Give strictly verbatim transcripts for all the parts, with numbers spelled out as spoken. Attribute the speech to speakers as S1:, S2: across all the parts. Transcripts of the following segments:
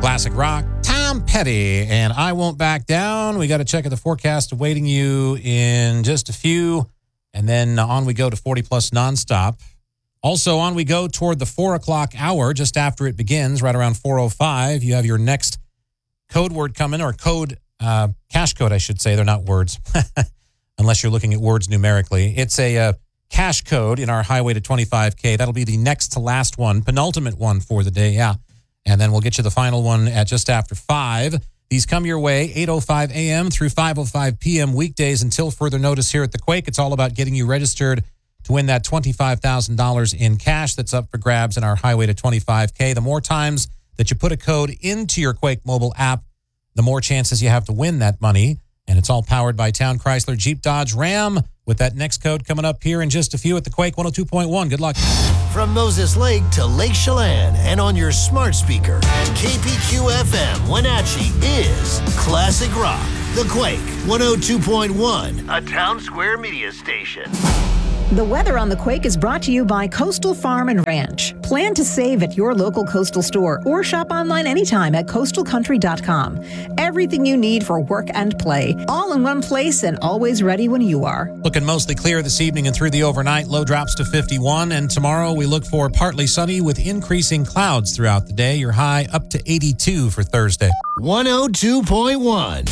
S1: Classic rock, Tom Petty, and I Won't Back Down. We got to check out the forecast awaiting you in just a few, and then on we go to forty plus nonstop. Also on we go toward the four o'clock hour, just after it begins, right around four oh five. You have your next code word coming, or code, uh, cash code, I should say. They're not words, unless you're looking at words numerically. It's a uh, cash code in our Highway to twenty-five K. That'll be the next to last one, penultimate one for the day, yeah. And then we'll get you the final one at just after five. These come your way eight oh five a.m. through five oh five p.m. weekdays until further notice here at the Quake. It's all about getting you registered to win that twenty-five thousand dollars in cash that's up for grabs in our Highway to twenty-five K. The more times that you put a code into your Quake mobile app, the more chances you have to win that money. And it's all powered by Town Chrysler Jeep Dodge Ram, with that next code coming up here in just a few at the Quake one oh two point one. Good luck.
S2: From Moses Lake to Lake Chelan and on your smart speaker, K P Q F M Wenatchee is Classic Rock. The Quake one oh two point one, a Town Square media station.
S3: The weather on the Quake is brought to you by Coastal Farm and Ranch. Plan to save at your local Coastal store or shop online anytime at coastal country dot com. Everything you need for work and play, all in one place and always ready when you are.
S1: Looking mostly clear this evening and through the overnight. Low drops to fifty-one. And tomorrow we look for partly sunny with increasing clouds throughout the day. Your high up to eighty-two for Thursday.
S2: one oh two point one.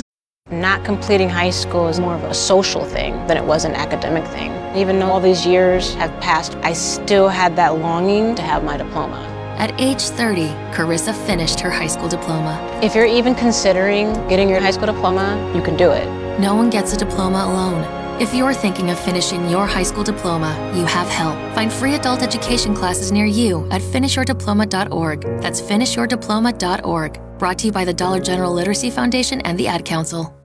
S4: Not completing high school is more of a social thing than it was an academic thing. Even though all these years have passed, I still had that longing to have my diploma.
S5: At age thirty, Carissa finished her high school diploma.
S4: If you're even considering getting your high school diploma, you can do it.
S5: No one gets a diploma alone. If you're thinking of finishing your high school diploma, you have help. Find free adult education classes near you at finish your diploma dot org. That's finish your diploma dot org. Brought to you by the Dollar General Literacy Foundation and the Ad Council.